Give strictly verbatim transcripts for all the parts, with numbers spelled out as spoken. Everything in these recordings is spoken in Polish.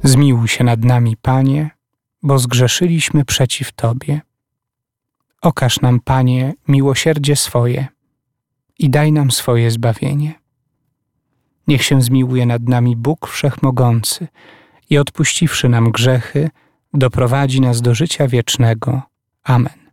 Zmiłuj się nad nami, Panie, bo zgrzeszyliśmy przeciw Tobie. Okaż nam, Panie, miłosierdzie swoje i daj nam swoje zbawienie. Niech się zmiłuje nad nami Bóg Wszechmogący i odpuściwszy nam grzechy, doprowadzi nas do życia wiecznego. Amen.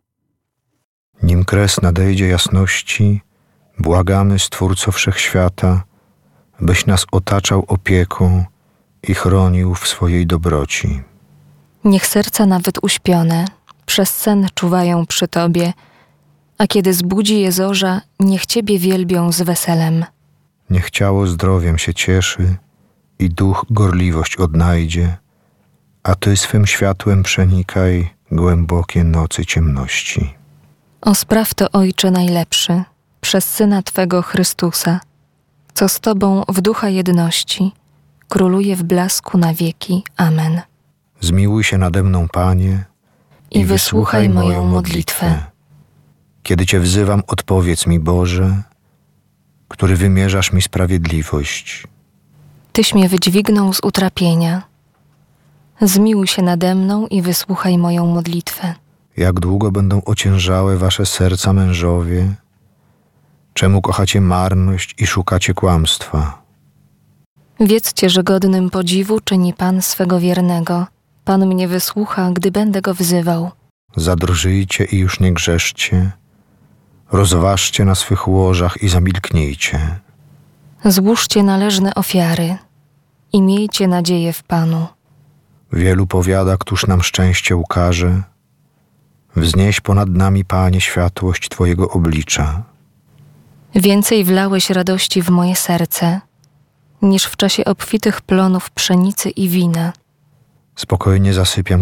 Nim kres nadejdzie jasności, błagamy, Stwórco Wszechświata, byś nas otaczał opieką i chronił w swojej dobroci. Niech serca nawet uśpione przez sen czuwają przy Tobie, a kiedy zbudzi je zorza, niech Ciebie wielbią z weselem. Niech ciało zdrowiem się cieszy i duch gorliwość odnajdzie, a Ty swym światłem przenikaj głębokie nocy ciemności. O spraw to, Ojcze najlepszy, przez Syna Twego Chrystusa, co z Tobą w ducha jedności króluje w blasku na wieki. Amen. Zmiłuj się nade mną, Panie, i, i wysłuchaj moją modlitwę. Kiedy Cię wzywam, odpowiedz mi, Boże, który wymierzasz mi sprawiedliwość. Tyś mnie wydźwignął z utrapienia. Zmiłuj się nade mną i wysłuchaj moją modlitwę. Jak długo będą ociężałe wasze serca, mężowie? Czemu kochacie marność i szukacie kłamstwa? Wiedzcie, że godnym podziwu czyni Pan swego wiernego. Pan mnie wysłucha, gdy będę Go wzywał. Zadrżyjcie i już nie grzeszcie. Rozważcie na swych łożach i zamilknijcie. Złóżcie należne ofiary i miejcie nadzieję w Panu. Wielu powiada, któż nam szczęście ukaże. Wznieś ponad nami, Panie, światłość Twojego oblicza. Więcej wlałeś radości w moje serce, niż w czasie obfitych plonów pszenicy i wina. Spokojnie zasypiam